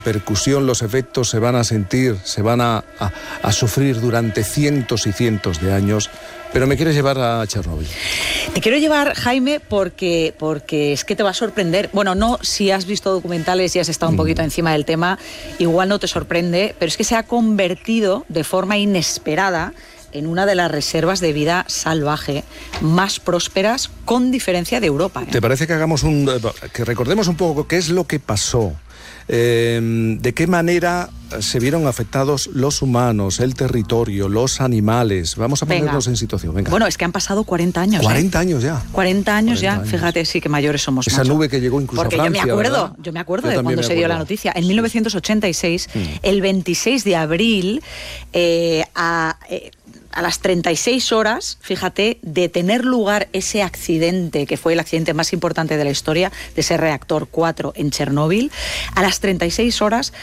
percusión, los efectos se van a sentir, se van a sufrir durante cientos y cientos de años. Pero me quieres llevar a Chernóbil. Te quiero llevar, Jaime, porque es que te va a sorprender. Bueno, no, si has visto documentales y has estado un poquito encima del tema, igual no te sorprende, pero es que se ha convertido de forma inesperada en una de las reservas de vida salvaje más prósperas, con diferencia de Europa, ¿eh? ¿Te parece que que recordemos un poco qué es lo que pasó? ¿De qué manera se vieron afectados los humanos, el territorio, los animales? Vamos a ponernos en situación. Venga. Bueno, es que han pasado 40 años. 40 años ya. 40 años ya. Fíjate, sí, que mayores somos. Esa nube que llegó incluso a Francia, yo me acuerdo de cuando se dio la noticia. En 1986, el 26 de abril, a las 36 horas, fíjate, de tener lugar ese accidente, que fue el accidente más importante de la historia, de ese reactor 4 en Chernóbil, a las 36 horas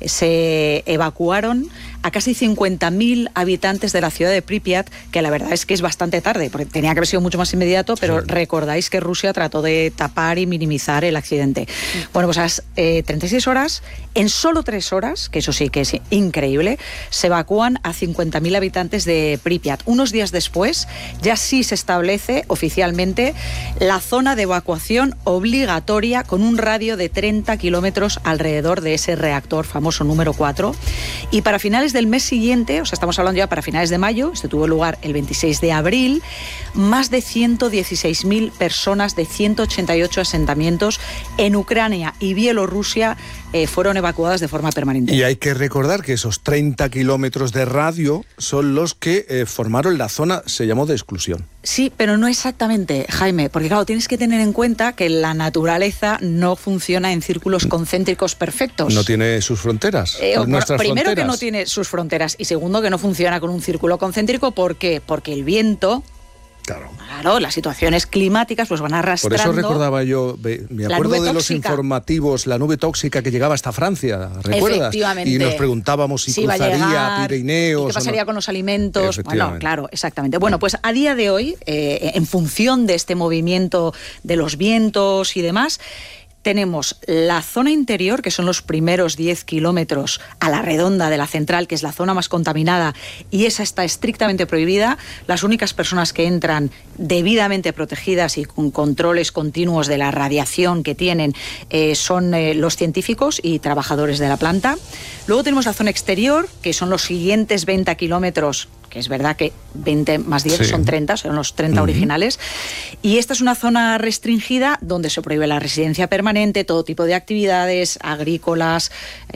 se evacuaron a casi 50.000 habitantes de la ciudad de Pripyat, que la verdad es que es bastante tarde, porque tenía que haber sido mucho más inmediato, pero recordáis que Rusia trató de tapar y minimizar el accidente. Bueno, pues a las 36 horas, en solo 3 horas, que eso sí que es increíble, se evacúan a 50.000 habitantes de Pripyat. Unos días después, ya sí se establece oficialmente la zona de evacuación obligatoria con un radio de 30 kilómetros alrededor de ese reactor famoso número 4. Y para finales del mes siguiente, o sea, estamos hablando ya para finales de mayo, esto tuvo lugar el 26 de abril, más de 116.000 personas de 188 asentamientos en Ucrania y Bielorrusia fueron evacuadas de forma permanente. Y hay que recordar que esos 30 kilómetros de radio son los que formaron la zona, se llamó de exclusión. Sí, pero no exactamente, Jaime, porque claro, tienes que tener en cuenta que la naturaleza no funciona en círculos concéntricos perfectos. No tiene sus fronteras, nuestras primero fronteras. Que no tiene sus fronteras y segundo que no funciona con un círculo concéntrico. ¿Por qué? Porque el viento... Claro, las situaciones climáticas pues van arrastrando. Por eso recordaba yo, me acuerdo de los informativos, la nube tóxica que llegaba hasta Francia, ¿recuerdas? Efectivamente. Y nos preguntábamos si cruzaría Pirineos. ¿Y qué pasaría con los alimentos? Bueno, claro, exactamente. Bueno, pues a día de hoy, en función de este movimiento de los vientos y demás, tenemos la zona interior, que son los primeros 10 kilómetros a la redonda de la central, que es la zona más contaminada, y esa está estrictamente prohibida. Las únicas personas que entran debidamente protegidas y con controles continuos de la radiación que tienen son los científicos y trabajadores de la planta. Luego tenemos la zona exterior, que son los siguientes 20 kilómetros, que es verdad que 20 más 10 son 30, son los 30 originales. Y esta es una zona restringida donde se prohíbe la residencia permanente, todo tipo de actividades agrícolas,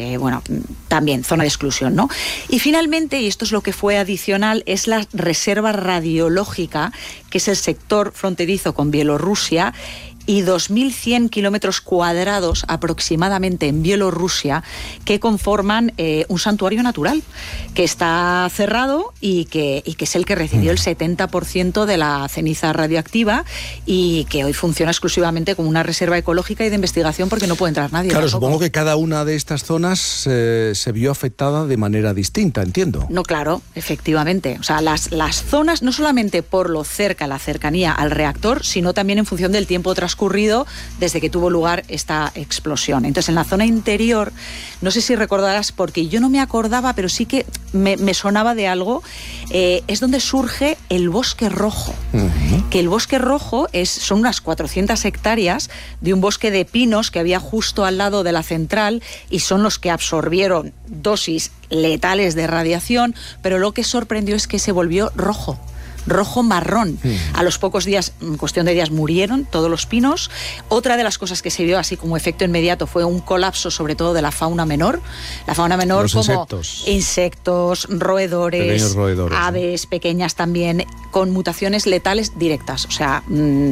también zona de exclusión, ¿no? Y finalmente, y esto es lo que fue adicional, es la reserva radiológica, que es el sector fronterizo con Bielorrusia, y 2.100 kilómetros cuadrados aproximadamente en Bielorrusia, que conforman un santuario natural que está cerrado y que es el que recibió el 70% de la ceniza radioactiva y que hoy funciona exclusivamente como una reserva ecológica y de investigación porque no puede entrar nadie. Claro, supongo que cada una de estas zonas se vio afectada de manera distinta, entiendo. No, claro, efectivamente. O sea, las zonas, no solamente por lo cerca, la cercanía al reactor, sino también en función del tiempo transcurrido desde que tuvo lugar esta explosión. Entonces, en la zona interior, no sé si recordarás, porque yo no me acordaba, pero sí que me sonaba de algo, es donde surge el Bosque Rojo. Que el Bosque Rojo son unas 400 hectáreas de un bosque de pinos que había justo al lado de la central y son los que absorbieron dosis letales de radiación, pero lo que sorprendió es que se volvió rojo marrón. A los pocos días, en cuestión de días, murieron todos los pinos. Otra de las cosas que se vio así como efecto inmediato fue un colapso sobre todo de la fauna menor. La fauna menor los como insectos, roedores, aves pequeñas también, con mutaciones letales directas. O sea,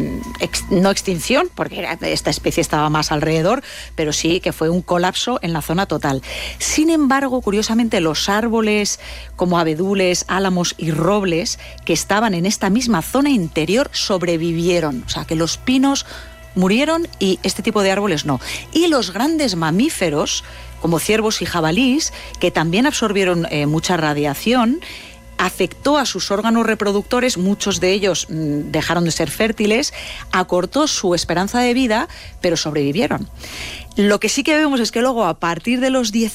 no extinción, porque esta especie estaba más alrededor, pero sí que fue un colapso en la zona total. Sin embargo, curiosamente, los árboles como abedules, álamos y robles que estaban en esta misma zona interior sobrevivieron. O sea, que los pinos murieron y este tipo de árboles no. Y los grandes mamíferos, como ciervos y jabalís, que también absorbieron mucha radiación, afectó a sus órganos reproductores, muchos de ellos dejaron de ser fértiles, acortó su esperanza de vida, pero sobrevivieron. Lo que sí que vemos es que luego, a partir de los 10